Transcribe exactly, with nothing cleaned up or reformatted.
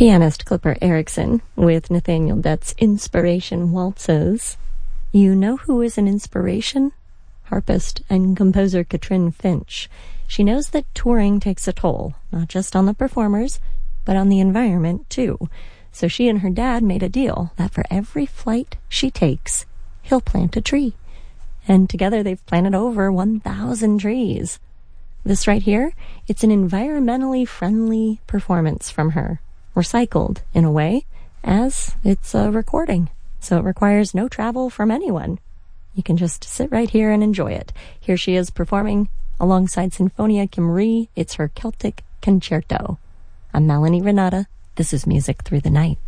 Pianist Clipper Erickson with Nathaniel Dett's Inspiration Waltzes. You know who is an inspiration? Harpist and composer Katrin Finch. She knows that touring takes a toll, not just on the performers, but on the environment too. So she and her dad made a deal that for every flight she takes, he'll plant a tree. And together they've planted over one thousand trees. This right here, it's an environmentally friendly performance from her. Recycled, in a way, as it's a recording. So it requires no travel from anyone. You can just sit right here and enjoy it. Here she is performing alongside Sinfonia Cymru. It's her Celtic Concerto. I'm Melanie Renata. This is Music Through the Night.